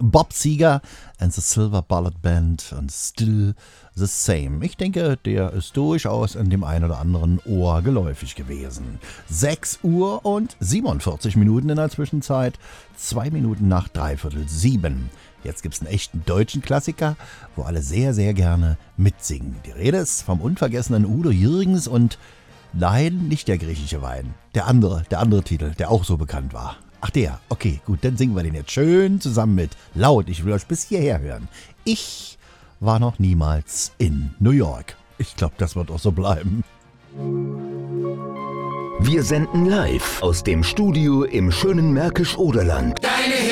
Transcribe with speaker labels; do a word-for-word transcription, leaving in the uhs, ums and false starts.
Speaker 1: Bob Seger and the Silver Bullet Band und Still the Same. Ich denke, der ist durchaus in dem einen oder anderen Ohr geläufig gewesen. sechs Uhr und siebenundvierzig Minuten in der Zwischenzeit, zwei Minuten nach dreiviertel sieben. Jetzt gibt's einen echten deutschen Klassiker, wo alle sehr, sehr gerne mitsingen. Die Rede ist vom unvergessenen Udo Jürgens und nein, nicht der griechische Wein. Der andere, der andere Titel, der auch so bekannt war. Ach der, okay, gut, dann singen wir den jetzt schön zusammen mit. Laut, ich will euch bis hierher hören. Ich war noch niemals in New York. Ich glaube, das wird auch so bleiben.
Speaker 2: Wir senden live aus dem Studio im schönen Märkisch-Oderland.
Speaker 3: Deine